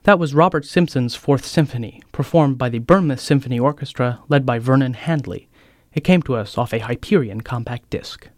That was Robert Simpson's Fourth Symphony, performed by the Bournemouth Symphony Orchestra, led by Vernon Handley. It came to us off a Hyperion compact disc.